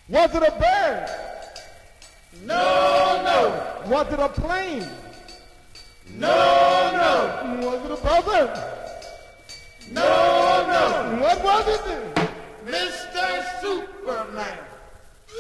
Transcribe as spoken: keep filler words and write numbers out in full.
Was it a bird? No, no. Was it a plane? No, no. Was it a brother?